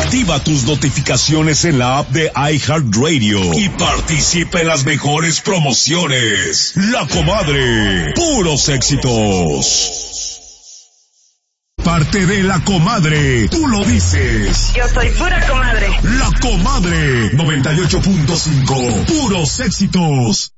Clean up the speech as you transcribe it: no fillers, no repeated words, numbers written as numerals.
Activa tus notificaciones en la app de iHeartRadio y participa en las mejores promociones. La Comadre, puros éxitos. Parte de La Comadre, tú lo dices. Yo soy pura comadre. La Comadre, 98.5, puros éxitos.